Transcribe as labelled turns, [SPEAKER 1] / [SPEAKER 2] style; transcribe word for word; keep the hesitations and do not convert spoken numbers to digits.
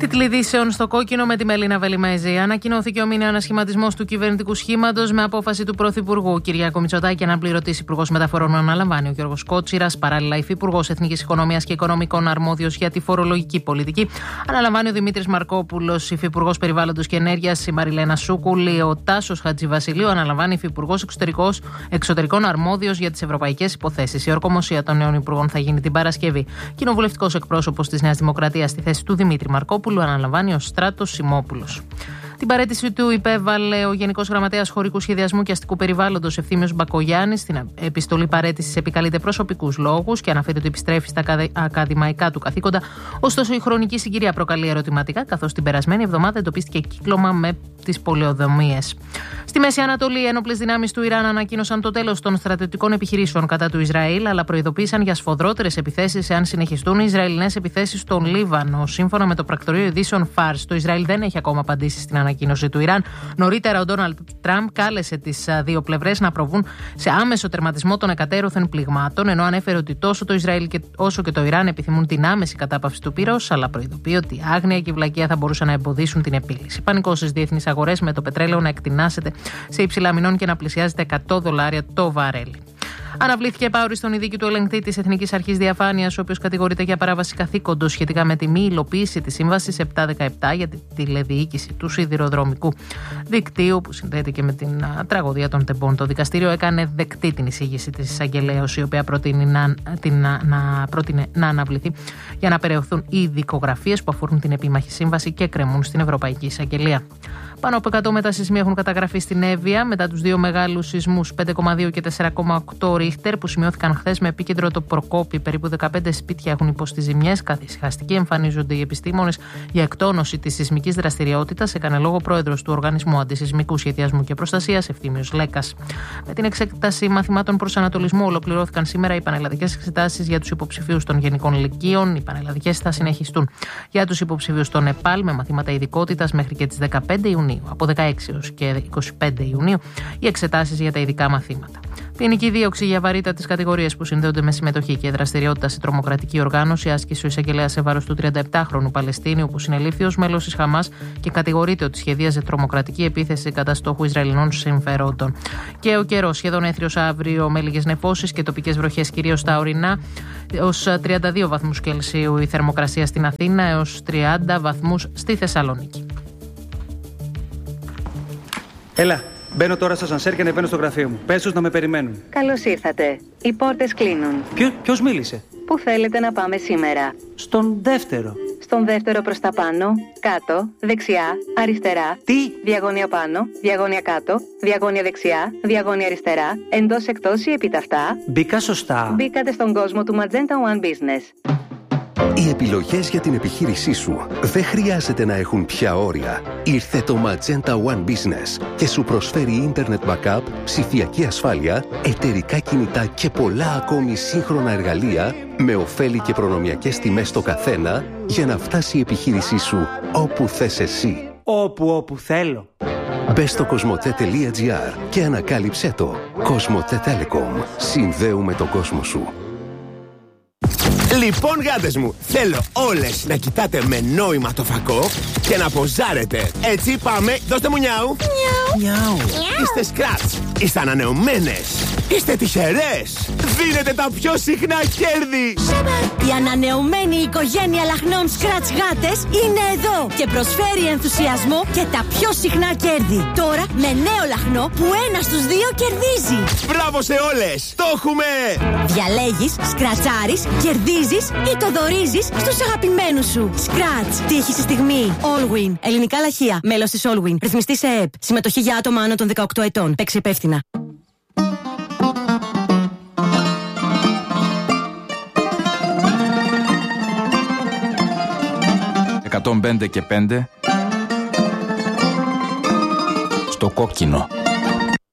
[SPEAKER 1] Τίτλοι ειδήσεων στο κόκκινο με τη Μελίνα Βελιμέζη. Ανακοινώθηκε ο μήνυα ανασχηματισμός του κυβερνητικού σχήματος με απόφαση του Πρωθυπουργού Κυριάκου Μητσοτάκη. Αναπληρωτής Υπουργός Μεταφορών αναλαμβάνει ο Γιώργος Κότσιρας. Παράλληλα, Υφυπουργός Εθνικής Οικονομίας και Οικονομικών αρμόδιος για τη φορολογική πολιτική αναλαμβάνει ο Δημήτρης Μαρκόπουλος. Υφυπουργός Περιβάλλοντος και Ενέργειας η Μαριλένα Σούκουλη. Ο Τάσος Χατζηβασιλείου αναλαμβάνει Υφυπουργός Εξωτερικών αρμόδιος για τις ευρωπαϊκές υποθέσεις. Η ορκομοσία των νέων υπουργών θα γίνει την Παρασκευή. Κοινοβουλευτικός εκπρόσωπος της Νέας Δημοκρατίας στη θέση του Δημήτρη Μαρκόπουλου αναλαμβάνει ο Στράτος Σιμόπουλος. Την παραίτηση του υπέβαλε ο Γενικός Γραμματέας Χωρικού Σχεδιασμού και Αστικού Περιβάλλοντος Ευθύμιος Μπακογιάννης. Στην επιστολή παραίτησης επικαλείται προσωπικούς λόγους και αναφέρει ότι επιστρέφει στα ακαδημαϊκά του καθήκοντα. Ωστόσο, η χρονική συγκυρία προκαλεί ερωτηματικά, καθώς την περασμένη εβδομάδα εντοπίστηκε κύκλωμα με τις πολεοδομίες. Στη Μέση Ανατολή, οι ένοπλες δυνάμεις του Ιράν ανακοίνωσαν το τέλος των στρατιωτικών επιχειρήσεων κατά του Ισραήλ, αλλά προειδοποίησαν για σφοδρότερες επιθέσεις εάν συνεχιστούν οι Ισραηλινές επιθέσεις στον Λίβανο. Σύμφωνα με το πρακτορείο ειδήσεων Φάρς, το Ισραήλ δεν έχει ακόμα απαντήσει στην ανακοίνωση του Ιράν. Νωρίτερα, ο Ντόναλντ Τραμπ κάλεσε τις δύο πλευρές να προβούν σε άμεσο τερματισμό των εκατέρωθεν πληγμάτων, ενώ ανέφερε ότι τόσο το Ισραήλ και, όσο και το Ιράν επιθυμούν την άμεση κατάπαυση του πύρος, αλλά προειδοποιεί ότι η άγνοια και η βλακεία θα μπορούσαν να εμποδίσουν την επίλυση. Πανικό στις διεθνείς αγορές, με το πετρέλαιο να εκτινάσεται σε υψηλά μηνών και να πλησιάζεται εκατό δολάρια το βαρέλι. Αναβλήθηκε επαόριστον στον ειδίκη του ελεγκτή της Εθνικής Αρχής Διαφάνειας, ο οποίος κατηγορείται για παράβαση καθήκοντος σχετικά με τη μη υλοποίηση της Σύμβασης επτακόσια δεκαεπτά για τη τηλεδιοίκηση του σιδηροδρομικού δικτύου, που συνδέεται και με την α, τραγωδία των τεμπών. Το δικαστήριο έκανε δεκτή την εισήγηση της εισαγγελέως, η οποία προτείνει να, την, να, να, πρότεινε να αναβληθεί για να περαιωθούν οι δικογραφίες που αφορούν την επίμαχη σύμβαση και κρεμούν στην Ευρωπαϊκή Εισαγγελία. Πάνω από εκατό μετασυσμοί έχουν καταγραφεί στην Εύβοια μετά τους δύο μεγάλους σεισμούς πέντε κόμμα δύο και τέσσερα κόμμα οκτώ ρίχτερ που σημειώθηκαν χθες με επίκεντρο το Προκόπη. Περίπου δεκαπέντε σπίτια έχουν υποστεί ζημιές. Καθησυχαστικοί εμφανίζονται οι επιστήμονες για εκτόνωση της σεισμικής δραστηριότητας, έκανε λόγο πρόεδρος του Οργανισμού Αντισεισμικού Σχεδιασμού και Προστασίας, Ευθύμιος Λέκας. Με την εξέταση μαθημάτων προσανατολισμού ολοκληρώθηκαν σήμερα οι πανελλαδικές εξετάσεις για τους υποψηφίους των Γενικών Λυκείων. Οι πανελλαδικές θα συνεχιστούν για τους υποψηφίους των ΕΠΑΛ με μαθήματα ειδικότητας μέχρι και τις δεκαπέντε Ιουνίου. Από δεκαέξι έως και είκοσι πέντε Ιουνίου οι εξετάσεις για τα ειδικά μαθήματα. Ποινική δίωξη για βαρύτατες κατηγορίες που συνδέονται με συμμετοχή και δραστηριότητα σε τρομοκρατική οργάνωση άσκησε ο εισαγγελέας σε βάρος του τριανταεπτάχρονου Παλαιστίνιου, που συνελήφθη ως μέλος της Χαμάς και κατηγορείται ότι σχεδίαζε τρομοκρατική επίθεση κατά στόχου Ισραηλινών συμφερόντων. Και ο καιρός σχεδόν έθριος αύριο με λίγες νεφώσεις και τοπικές βροχές κυρίως στα ορεινά. Ως τριάντα δύο βαθμούς Κελσίου η θερμοκρασία στην Αθήνα, έως τριάντα βαθμούς στη Θεσσαλονίκη.
[SPEAKER 2] Έλα, μπαίνω τώρα στα σανσέρ και ανεβαίνω στο γραφείο μου. Πες τους να με περιμένουν.
[SPEAKER 3] Καλώς ήρθατε. Οι πόρτες κλείνουν.
[SPEAKER 2] Ποιο, ποιος μίλησε?
[SPEAKER 3] Πού θέλετε να πάμε σήμερα?
[SPEAKER 2] Στον δεύτερο.
[SPEAKER 3] Στον δεύτερο προς τα πάνω, κάτω, δεξιά, αριστερά.
[SPEAKER 2] Τι?
[SPEAKER 3] Διαγώνια πάνω, διαγώνια κάτω, διαγώνια δεξιά, διαγώνια αριστερά, εντός εκτός ή επιταυτά.
[SPEAKER 2] Μπήκα σωστά.
[SPEAKER 3] Μπήκατε στον κόσμο του Magenta One Business.
[SPEAKER 4] Οι επιλογές για την επιχείρησή σου δεν χρειάζεται να έχουν πια όρια. Ήρθε το Magenta One Business και σου προσφέρει Internet Backup, ψηφιακή ασφάλεια, εταιρικά κινητά και πολλά ακόμη σύγχρονα εργαλεία με ωφέλη και προνομιακές τιμές στο καθένα για να φτάσει η επιχείρησή σου όπου θες εσύ.
[SPEAKER 2] Όπου, όπου θέλω.
[SPEAKER 4] Μπες στο κοσμοτέ τελεία τζι άρ και ανακάλυψέ το. Κοσμοτέ Telecom. Συνδέουμε τον κόσμο σου.
[SPEAKER 5] Λοιπόν, γάτες μου, θέλω όλες να κοιτάτε με νόημα το φακό και να ποζάρετε. Έτσι, πάμε, δώστε μου νιάου. Νιάου. Νιάου. Είστε σκράτς, είστε ανανεωμένες, είστε τυχερές. Δίνετε τα πιο συχνά κέρδη.
[SPEAKER 6] Η ανανεωμένη οικογένεια λαχνών σκράτς γάτες είναι εδώ και προσφέρει ενθουσιασμό και τα πιο συχνά κέρδη. Τώρα με νέο λαχνό που ένα στους δύο κερδίζει.
[SPEAKER 5] Μπράβο σε όλες, το έχουμε.
[SPEAKER 6] Διαλέγεις, σκρατσάρεις, κερδίζεις ή το δωρίζεις στους αγαπημένους σου. Σκράτς, τύχη στη στιγμή. Allwin, ελληνικά λαχεία, μέλος της Allwin. Ρυθμιστή σε ΕΕΠ. Συμμετοχή για άτομα άνω των δεκαοκτώ ετών. Παίξε υπεύθυνα.
[SPEAKER 7] εκατόν πέντε και πέντε στο κόκκινο.